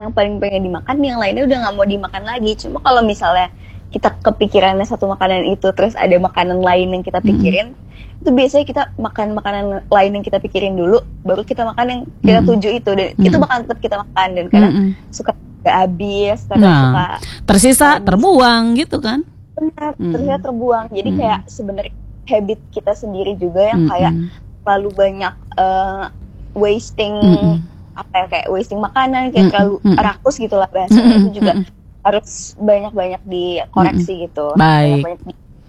yang paling pengen dimakan, yang lainnya udah nggak mau dimakan lagi. Cuma kalau misalnya kita kepikirannya satu makanan itu, terus ada makanan lain yang kita pikirin, itu biasanya kita makan makanan lain yang kita pikirin dulu, baru kita makan yang kita tuju itu, dan itu bakal tetap kita makan, dan kadang suka gak habis, kadang suka tersisa, terbuang gitu kan? Benar, tersisa terbuang. Jadi kayak sebenarnya habit kita sendiri juga yang kayak terlalu banyak wasting kayak wasting makanan, kayak terlalu rakus gitulah bahasanya. Itu juga harus banyak-banyak dikoreksi gitu. Baik.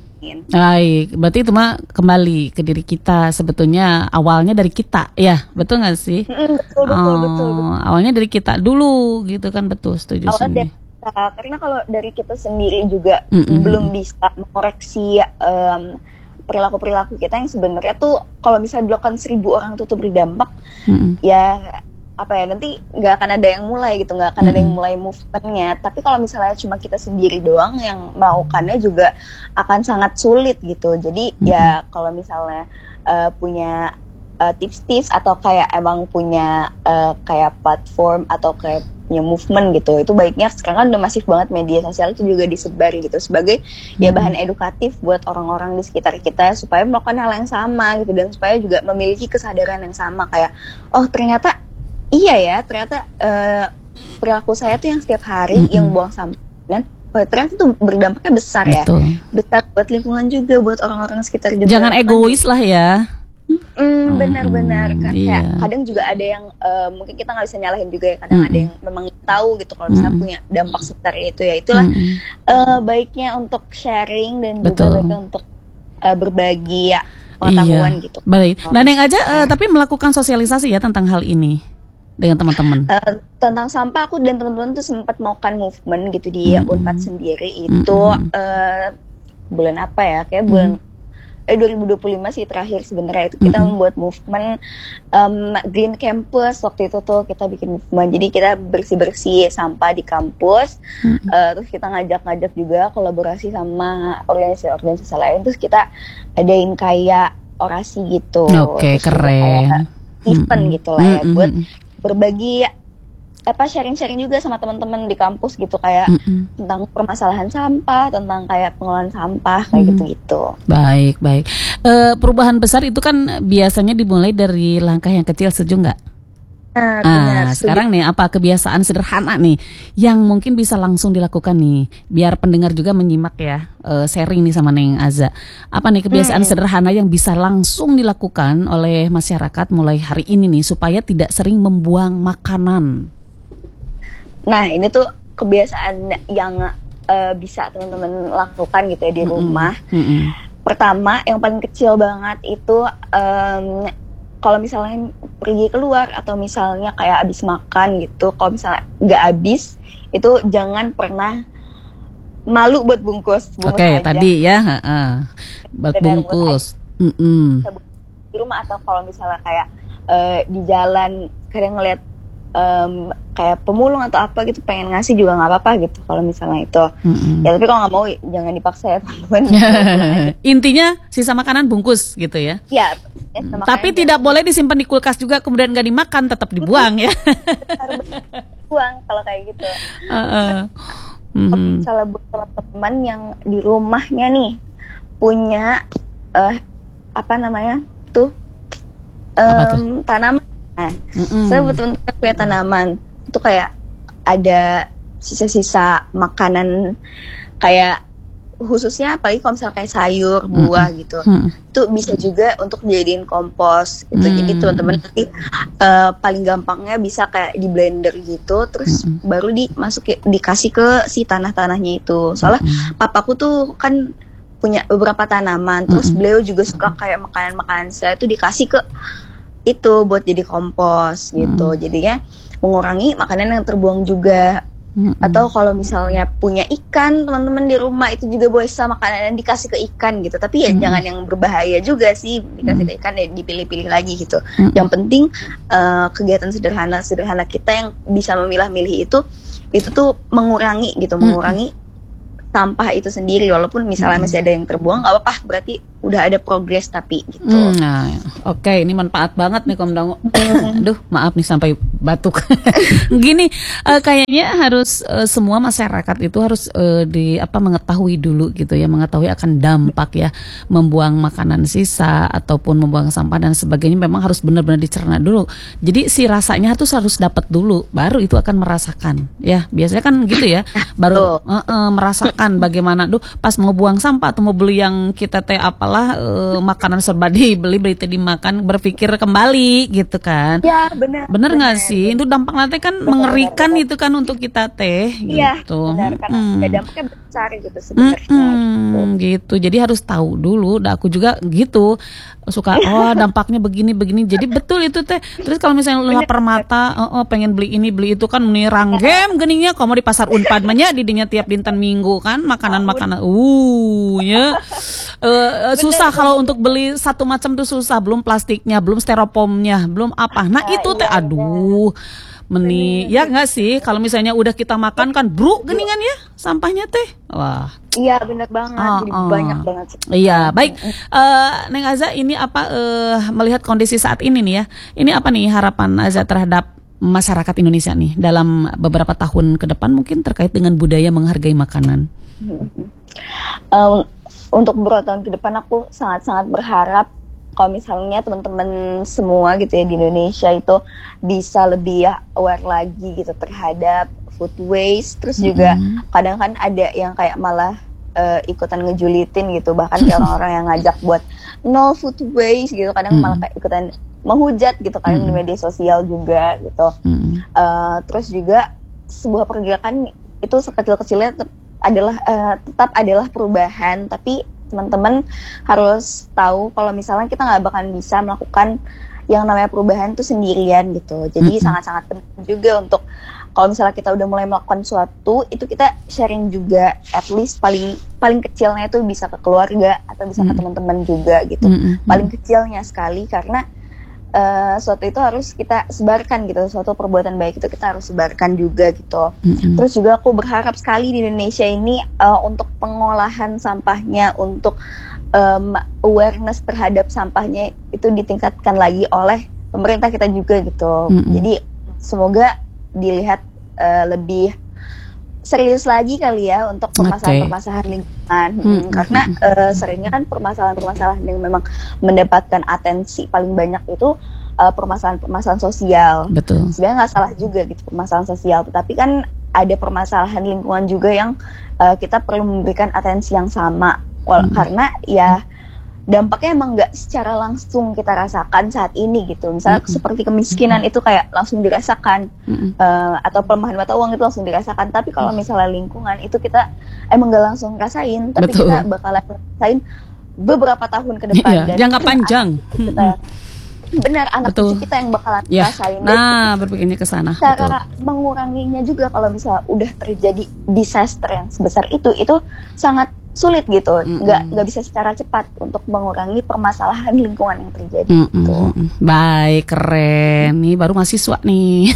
Baik, berarti itu mah kembali ke diri kita, sebetulnya awalnya dari kita, ya betul nggak sih? Betul. Awalnya dari kita dulu, gitu kan, betul, setuju sih. Karena kalau dari kita sendiri juga belum bisa mengoreksi perilaku kita yang sebenarnya tuh kalau misalnya dilakukan 1000 orang tuh berdampak, ya apa ya, nanti nggak akan ada yang mulai gitu, nggak akan ada yang mulai movementnya. Tapi kalau misalnya cuma kita sendiri doang yang melakukannya juga akan sangat sulit gitu. Jadi ya kalau misalnya punya tips-tips atau kayak emang punya kayak platform atau kayak punya movement gitu, itu baiknya sekarang kan udah masif banget media sosial itu juga disebar gitu sebagai ya bahan edukatif buat orang-orang di sekitar kita supaya melakukan hal yang sama gitu, dan supaya juga memiliki kesadaran yang sama kayak oh ternyata iya ya, ternyata perilaku saya tuh yang setiap hari yang buang sampah, dan ternyata tuh berdampaknya besar. Betul. Ya, besar buat lingkungan juga, buat orang-orang sekitar juga. Jangan egois lah ya. Benar-benar kan, kayak kadang juga ada yang mungkin kita nggak bisa nyalahin juga ya, kadang ada yang memang tahu gitu kalau misalnya punya dampak sebesar itu, ya itulah baiknya untuk sharing dan juga baiknya untuk berbagi ya pengetahuan gitu. Baik. Dan yang aja tapi melakukan sosialisasi ya tentang hal ini dengan teman-teman. Tentang sampah, aku dan teman-teman tuh sempat melakukan movement gitu di Unpad sendiri itu bulan apa ya, kayak bulan 2025 sih terakhir sebenarnya, itu kita membuat movement Green Campus. Waktu itu tuh kita bikin movement, jadi kita bersih-bersih sampah di kampus, terus kita ngajak-ngajak juga kolaborasi sama organisasi-organisasi lain, terus kita adain kayak orasi gitu. Oke, keren. Event gitu lah ya, buat berbagi sharing-sharing juga sama teman-teman di kampus gitu, kayak tentang permasalahan sampah, tentang kayak pengelolaan sampah kayak gitu-gitu. Baik. Perubahan besar itu kan biasanya dimulai dari langkah yang kecil, setuju nggak? Benar, sekarang nih apa kebiasaan sederhana nih yang mungkin bisa langsung dilakukan nih biar pendengar juga menyimak ya, sharing nih sama Neng Aza. Apa nih kebiasaan sederhana yang bisa langsung dilakukan oleh masyarakat mulai hari ini nih supaya tidak sering membuang makanan? Nah ini tuh kebiasaan yang bisa teman-teman lakukan gitu ya di rumah. Pertama yang paling kecil banget itu kalau misalnya pergi keluar atau misalnya kayak abis makan gitu, kalau misalnya nggak abis itu jangan pernah malu buat bungkus. Oke, tadi ya buat bungkus di rumah, atau kalau misalnya kayak di jalan kadang ngeliat kayak pemulung atau apa gitu pengen ngasih juga nggak apa-apa gitu kalau misalnya itu. Ya tapi kalau nggak mau jangan dipaksa ya teman-teman. Intinya sisa makanan bungkus gitu ya. Ya. Tapi tidak boleh disimpan di kulkas juga kemudian nggak dimakan, tetap dibuang ya. Buang kalau kayak gitu. Misalnya buat teman-teman yang di rumahnya nih punya tanaman. Saya betul-betul punya tanaman itu kayak ada sisa-sisa makanan kayak khususnya apalagi kalau misalnya kayak sayur, buah gitu, itu bisa juga untuk dijadiin kompos gitu. Jadi teman-teman nanti paling gampangnya bisa kayak di blender gitu, terus baru dikasih ke si tanah-tanahnya itu. Soalnya papaku tuh kan punya beberapa tanaman, terus beliau juga suka kayak makanan-makanan saya itu dikasih ke itu buat jadi kompos gitu. Jadinya mengurangi makanan yang terbuang juga. Atau kalau misalnya punya ikan teman-teman di rumah, itu juga bisa makanan yang dikasih ke ikan gitu. Tapi ya jangan yang berbahaya juga sih, dikasih ke ikan ya dipilih-pilih lagi gitu. Yang penting kegiatan sederhana kita yang bisa memilah-milih itu tuh mengurangi gitu, mengurangi sampah itu sendiri. Walaupun misalnya masih ada yang terbuang nggak apa-apa, berarti udah ada progres tapi gitu. Oke, ini manfaat banget nih Kom Dango. Aduh maaf nih sampai batuk. Gini, kayaknya harus semua masyarakat itu harus mengetahui dulu gitu ya, mengetahui akan dampak ya membuang makanan sisa ataupun membuang sampah dan sebagainya, memang harus benar-benar dicerna dulu. Jadi si rasanya harus dapat dulu, baru itu akan merasakan ya. Biasanya kan gitu ya, baru merasakan bagaimana pas mau buang sampah atau mau beli yang kita apalah makanan serba dibeli teh dimakan, berpikir kembali gitu kan. Ya benar. Bener nggak sih? Itu dampak nanti kan mengerikan itu kan untuk kita teh gitu. Benar, karena dampaknya besar gitu sebenarnya. Gitu. Jadi harus tahu dulu. Aku juga gitu. Suka dampaknya begini. Jadi betul itu teh. Terus kalau misalnya lapar mata, pengen beli ini beli itu kan meni ranggem geningnya kamu di pasar Unpad manya didinya tiap dinten minggu kan makanan-makanan. Ya. Susah kalau untuk beli satu macam tuh susah, belum plastiknya, belum styrofoamnya, belum apa. Nah, itu teh aduh. Ya nggak sih, kalau misalnya udah kita makan kan bro geningan ya sampahnya teh. Wah. Iya benar banget, jadi banyak banget. Iya, baik. Neng Aza, ini apa melihat kondisi saat ini nih ya. Ini apa nih harapan Aza terhadap masyarakat Indonesia nih dalam beberapa tahun ke depan mungkin terkait dengan budaya menghargai makanan? Untuk beberapa tahun ke depan aku sangat-sangat berharap kalau misalnya teman-teman semua gitu ya di Indonesia itu bisa lebih aware lagi gitu terhadap food waste. Terus juga kadang kan ada yang kayak malah ikutan ngejulitin gitu, bahkan kayak orang-orang yang ngajak buat no food waste gitu, kadang malah kayak ikutan menghujat gitu kadang di media sosial juga gitu. Terus juga sebuah pergerakan itu sekecil-kecilnya tetap adalah perubahan, tapi teman-teman harus tahu kalau misalnya kita nggak bakalan bisa melakukan yang namanya perubahan itu sendirian gitu. Jadi sangat-sangat penting juga untuk kalau misalnya kita udah mulai melakukan sesuatu itu kita sharing juga, at least paling kecilnya itu bisa ke keluarga atau bisa ke teman-teman juga gitu. Paling kecilnya sekali, karena suatu itu harus kita sebarkan gitu, suatu perbuatan baik itu kita harus sebarkan juga gitu. Terus juga aku berharap sekali di Indonesia ini untuk pengolahan sampahnya, untuk awareness terhadap sampahnya itu ditingkatkan lagi oleh pemerintah kita juga gitu. Jadi semoga dilihat lebih serius lagi kali ya untuk permasalahan-permasalahan lingkungan. Karena seringnya kan permasalahan-permasalahan yang memang mendapatkan atensi paling banyak itu permasalahan-permasalahan sosial. Betul. Sebenarnya nggak salah juga gitu permasalahan sosial, tetapi kan ada permasalahan lingkungan juga yang kita perlu memberikan atensi yang sama. Karena ya dampaknya emang nggak secara langsung kita rasakan saat ini gitu. Misalnya seperti kemiskinan itu kayak langsung dirasakan, atau pelemahan mata uang itu langsung dirasakan. Tapi kalau misalnya lingkungan itu kita emang nggak langsung rasain, tapi kita bakalan rasain beberapa tahun ke depan. Dan jangka panjang. Benar, anak cucu kita yang bakalan rasain. Nah, berpikirnya ke sana. Cara menguranginya juga kalau misalnya udah terjadi disaster yang sebesar itu sangat sulit gitu, nggak bisa secara cepat untuk mengurangi permasalahan lingkungan yang terjadi. Gitu. Baik, keren. Nih baru mahasiswa nih.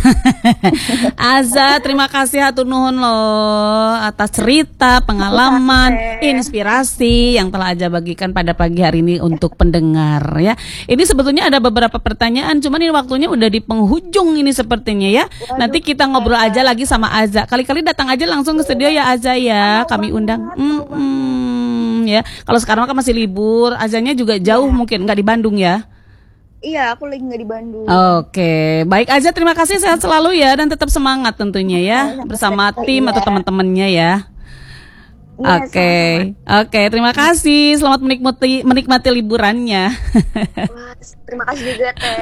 Aza, terima kasih hatur nuhun loh atas cerita, pengalaman, inspirasi yang telah Aza bagikan pada pagi hari ini untuk pendengar ya. Ini sebetulnya ada beberapa pertanyaan, cuman ini waktunya udah di penghujung ini sepertinya ya. Nanti kita ngobrol aja lagi sama Aza. Kali-kali datang aja langsung ke studio ya Aza ya. Kami undang. Ya, kalau sekarang kan masih libur, Azanya juga jauh mungkin nggak di Bandung ya? Iya, aku lagi nggak di Bandung. Oke, baik Aza, terima kasih, sehat selalu ya dan tetap semangat tentunya ya bersama tim atau teman-temannya ya. Oke, terima kasih, selamat menikmati liburannya. Terima kasih juga Teh.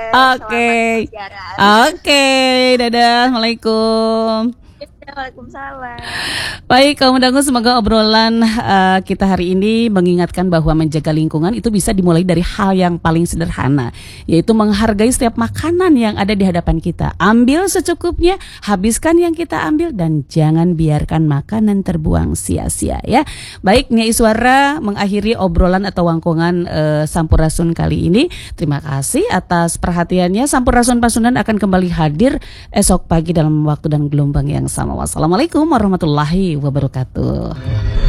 Oke, dadah, assalamualaikum. Waalaikumsalam. Baik, kaum dangu, semoga obrolan kita hari ini mengingatkan bahwa menjaga lingkungan itu bisa dimulai dari hal yang paling sederhana, yaitu menghargai setiap makanan yang ada di hadapan kita. Ambil secukupnya, habiskan yang kita ambil, dan jangan biarkan makanan terbuang sia-sia ya. Baik, Nyai Suara mengakhiri obrolan atau wangkungan Sampurasun kali ini. Terima kasih atas perhatiannya. Sampurasun Pasundan akan kembali hadir esok pagi dalam waktu dan gelombang yang sama. Wassalamualaikum warahmatullahi wabarakatuh.